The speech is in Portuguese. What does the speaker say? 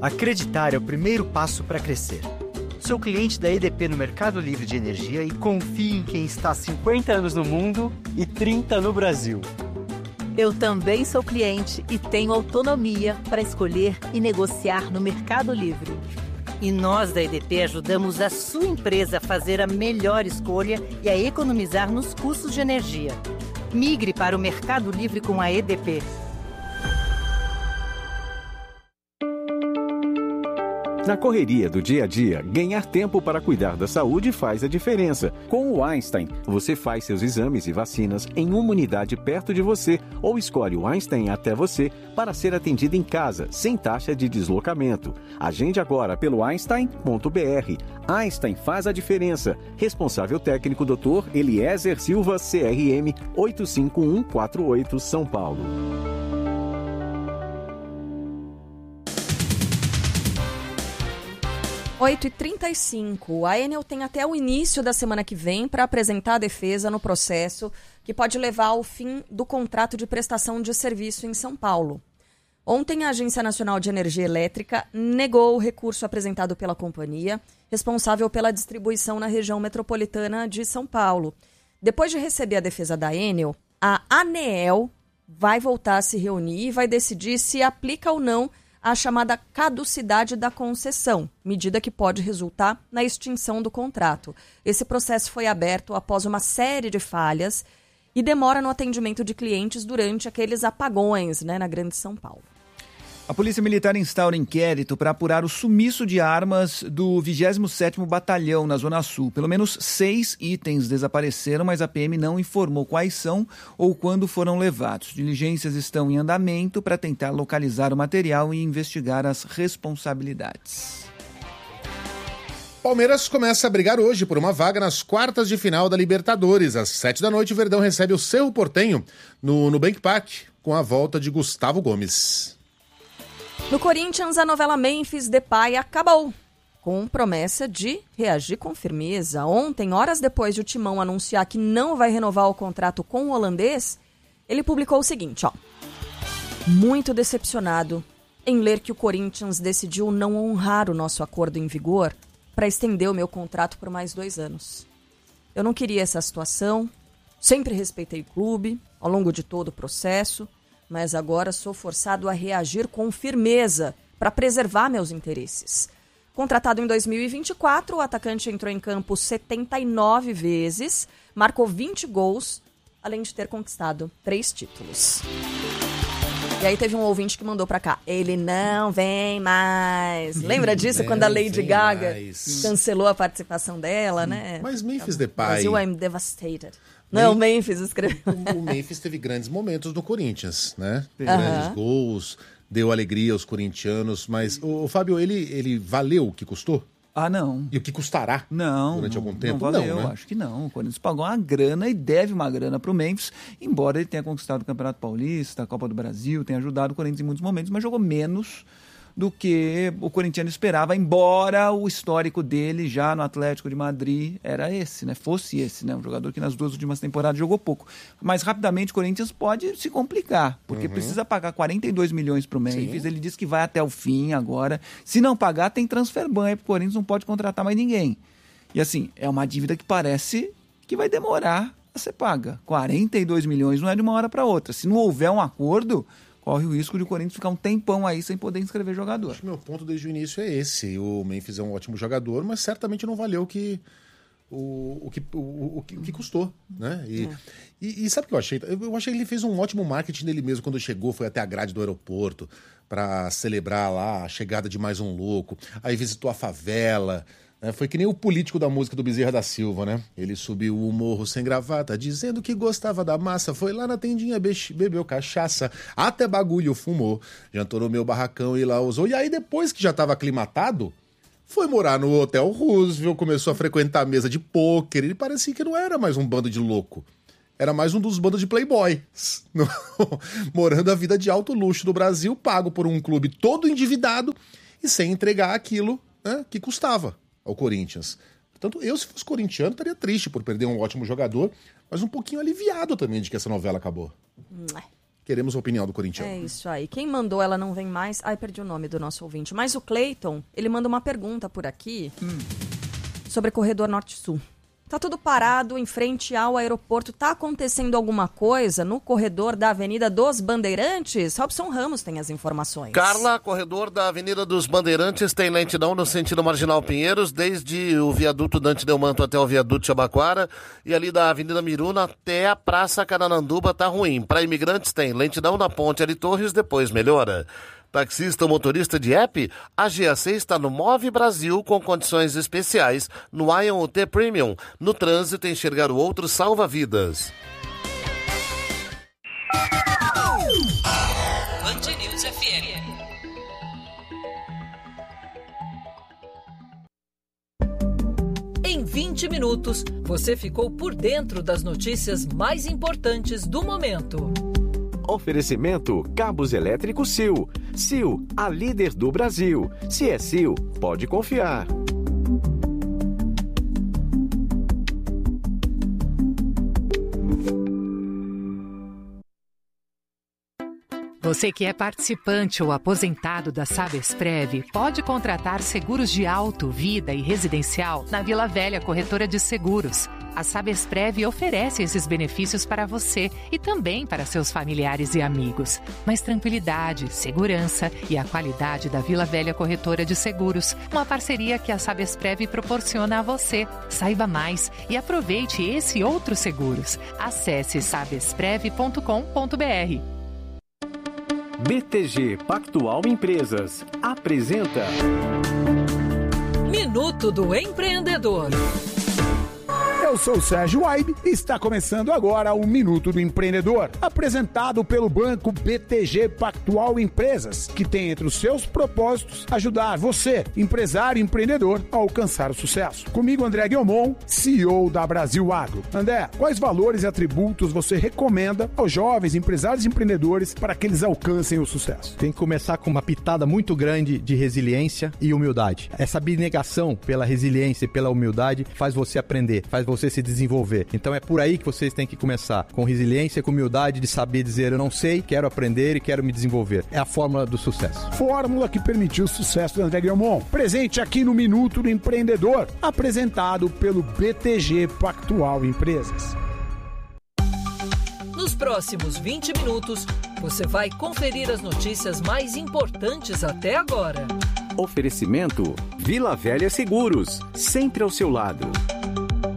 Acreditar é o primeiro passo para crescer. Sou cliente da EDP no Mercado Livre de Energia e confio em quem está há 50 anos no mundo e 30 no Brasil. Eu também sou cliente e tenho autonomia para escolher e negociar no Mercado Livre. E nós da EDP ajudamos a sua empresa a fazer a melhor escolha e a economizar nos custos de energia. Migre para o Mercado Livre com a EDP. Na correria do dia a dia, ganhar tempo para cuidar da saúde faz a diferença. Com o Einstein, você faz seus exames e vacinas em uma unidade perto de você ou escolhe o Einstein até você para ser atendido em casa, sem taxa de deslocamento. Agende agora pelo Einstein.br. Einstein faz a diferença. Responsável técnico Dr. Eliezer Silva, CRM 85148, São Paulo. 8h35. A Enel tem até o início da semana que vem para apresentar a defesa no processo que pode levar ao fim do contrato de prestação de serviço em São Paulo. Ontem, a Agência Nacional de Energia Elétrica negou o recurso apresentado pela companhia, responsável pela distribuição na região metropolitana de São Paulo. Depois de receber a defesa da Enel, a ANEEL vai voltar a se reunir e vai decidir se aplica ou não a chamada caducidade da concessão, medida que pode resultar na extinção do contrato. Esse processo foi aberto após uma série de falhas e demora no atendimento de clientes durante aqueles apagões, na Grande São Paulo. A Polícia Militar instaura inquérito para apurar o sumiço de armas do 27º Batalhão na Zona Sul. Pelo menos 6 itens desapareceram, mas a PM não informou quais são ou quando foram levados. Diligências estão em andamento para tentar localizar o material e investigar as responsabilidades. Palmeiras começa a brigar hoje por uma vaga nas quartas de final da Libertadores. Às 7h, o Verdão recebe o Cerro Porteño no Nubank Park, com a volta de Gustavo Gomes. No Corinthians, a novela Memphis Depay acabou, com promessa de reagir com firmeza. Ontem, horas depois de o Timão anunciar que não vai renovar o contrato com o holandês, ele publicou o seguinte, muito decepcionado em ler que o Corinthians decidiu não honrar o nosso acordo em vigor para estender o meu contrato por mais 2 anos. Eu não queria essa situação, sempre respeitei o clube ao longo de todo o processo, mas agora sou forçado a reagir com firmeza para preservar meus interesses. Contratado em 2024, o atacante entrou em campo 79 vezes, marcou 20 gols, além de ter conquistado 3 títulos. E aí teve um ouvinte que mandou para cá, ele não vem mais. Lembra disso, quando a Lady Gaga cancelou a participação dela, né? Mas Memphis Depay... Brasil, I'm devastated. Não, o Memphis escreveu. O Memphis teve grandes momentos no Corinthians, né? Grandes gols, deu alegria aos corintianos, mas o Fábio, ele valeu o que custou? Ah, não. E o que custará? Não. Durante algum tempo? Não valeu, né? Acho que não. O Corinthians pagou uma grana e deve uma grana para o Memphis, embora ele tenha conquistado o Campeonato Paulista, a Copa do Brasil, tenha ajudado o Corinthians em muitos momentos, mas jogou menos do que o corintiano esperava, embora o histórico dele já no Atlético de Madrid era esse, fosse esse, um jogador que nas 2 últimas temporadas jogou pouco. Mas rapidamente o Corinthians pode se complicar, porque precisa pagar 42 milhões para o Memphis. Sim. Ele disse que vai até o fim agora. Se não pagar, tem transfer ban, porque o Corinthians não pode contratar mais ninguém. E assim, é uma dívida que parece que vai demorar a ser paga. 42 milhões não é de uma hora para outra. Se não houver um acordo, corre o risco de o Corinthians ficar um tempão aí sem poder inscrever jogador. Acho que meu ponto desde o início é esse. O Memphis é um ótimo jogador, mas certamente não valeu o que custou, né? E sabe o que eu achei? Eu achei que ele fez um ótimo marketing dele mesmo quando chegou, foi até a grade do aeroporto para celebrar lá a chegada de mais um louco. Aí visitou a favela. Foi que nem o político da música do Bezerra da Silva, né? Ele subiu o morro sem gravata, dizendo que gostava da massa, foi lá na tendinha, bebeu cachaça, até bagulho fumou, jantou no meu barracão e lá usou. E aí depois que já estava aclimatado, foi morar no Hotel Roosevelt, começou a frequentar a mesa de pôquer. Ele parecia que não era mais um bando de louco. Era mais um dos bandos de playboy, morando a vida de alto luxo do Brasil, pago por um clube todo endividado e sem entregar aquilo, que custava ao Corinthians. Portanto, eu, se fosse corintiano, estaria triste por perder um ótimo jogador, mas um pouquinho aliviado também de que essa novela acabou. queremos a opinião do corintiano. É isso aí. Quem mandou Ela Não Vem Mais... Ai, perdi o nome do nosso ouvinte. Mas o Cleiton, ele manda uma pergunta por aqui sobre corredor Norte-Sul. Tá tudo parado em frente ao aeroporto. Tá acontecendo alguma coisa no corredor da Avenida dos Bandeirantes? Robson Ramos tem as informações. Carla, corredor da Avenida dos Bandeirantes tem lentidão no sentido Marginal Pinheiros, desde o viaduto Dante Delmanto até o viaduto Jabaquara, e ali da Avenida Miruna até a Praça Carananduba tá ruim. Para imigrantes tem lentidão na Ponte Ali Torres, depois melhora. Taxista ou motorista de app, a GAC está no Move Brasil com condições especiais no Ion UT Premium. No trânsito, enxergar o outro salva vidas. Band News FM. Em 20 minutos, você ficou por dentro das notícias mais importantes do momento. Oferecimento Cabos Elétricos Sil. Sil, a líder do Brasil. Se é Sil, pode confiar. Você que é participante ou aposentado da Sabesprev pode contratar seguros de auto, vida e residencial na Vila Velha Corretora de Seguros. A Sabesprev oferece esses benefícios para você e também para seus familiares e amigos. Mais tranquilidade, segurança e a qualidade da Vila Velha Corretora de Seguros. Uma parceria que a Sabesprev proporciona a você. Saiba mais e aproveite esse e outros seguros. Acesse sabesprev.com.br. BTG Pactual Empresas apresenta Minuto do Empreendedor. Eu sou o Sérgio Waibe e está começando agora o Minuto do Empreendedor, apresentado pelo banco BTG Pactual Empresas, que tem entre os seus propósitos ajudar você, empresário e empreendedor, a alcançar o sucesso. Comigo, André Guilmon, CEO da Brasil Agro. André, quais valores e atributos você recomenda aos jovens empresários e empreendedores para que eles alcancem o sucesso? Tem que começar com uma pitada muito grande de resiliência e humildade. Essa abnegação pela resiliência e pela humildade faz você aprender, faz você se desenvolver. Então é por aí que vocês têm que começar, com resiliência, com humildade, de saber dizer eu não sei, quero aprender e quero me desenvolver. É a fórmula do sucesso. Fórmula que permitiu o sucesso do André Guilmon. Presente aqui no Minuto do Empreendedor, apresentado pelo BTG Pactual Empresas. Nos próximos 20 minutos, você vai conferir as notícias mais importantes até agora. Oferecimento Vila Velha Seguros, sempre ao seu lado.